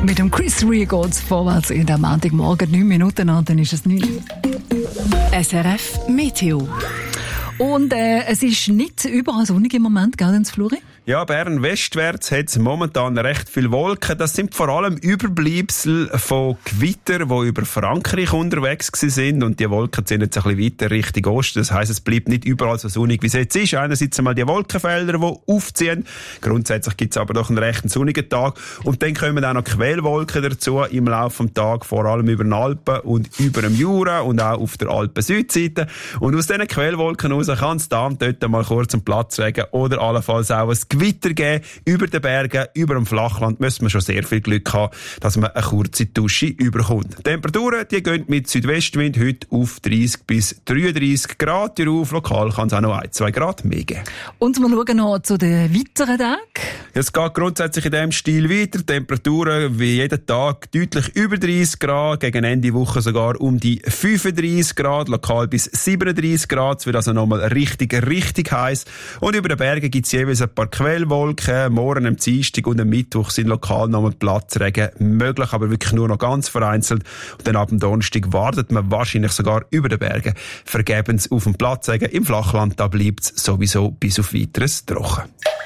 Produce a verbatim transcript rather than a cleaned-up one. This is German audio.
Mit dem Chris Rea geht's vorwärts in der Montagmorgen. Neun Minuten an, dann ist es neun. S R F Meteo. Und äh, es ist nicht überall sonnig im Moment, gell, ins Fluri? Ja, Bern westwärts hat es momentan recht viele Wolken. Das sind vor allem Überbleibsel von Gewitter, die über Frankreich unterwegs sind. Und die Wolken sind jetzt ein bisschen weiter Richtung Osten. Das heisst, es bleibt nicht überall so sonnig, wie es jetzt ist. Einerseits einmal die Wolkenfelder, die aufziehen. Grundsätzlich gibt es aber doch einen recht sonnigen Tag. Und dann kommen auch noch Quellwolken dazu im Laufe des Tages, vor allem über den Alpen und über dem Jura und auch auf der Alpen-Südseite. Und aus diesen Quellwolken heraus kann es da und dort mal kurz einen Platzregen oder allenfalls auch ein Gewitter geben. Über den Bergen, über dem Flachland müssen wir schon sehr viel Glück haben, dass man eine kurze Dusche überkommt. Die Temperaturen, die gehen mit Südwestwind heute auf dreißig bis dreiunddreißig Grad rauf. Lokal kann es auch noch ein, zwei Grad mehr geben. Und wir schauen noch zu den weiteren Tagen. Es geht grundsätzlich in diesem Stil weiter. Temperaturen wie jeden Tag deutlich über dreißig Grad, gegen Ende Woche sogar um die fünfunddreißig Grad, lokal bis siebenunddreißig Grad. Es wird also nochmal richtig, richtig heiß. Und über den Bergen gibt es jeweils ein paar Quellwolken. Morgen am Dienstag und am Mittwoch sind lokal nochmal Platzregen möglich, aber wirklich nur noch ganz vereinzelt. Und dann ab dem Donnerstag wartet man wahrscheinlich sogar über den Bergen vergebens auf den Platzregen. Im Flachland, da bleibt es sowieso bis auf Weiteres trocken.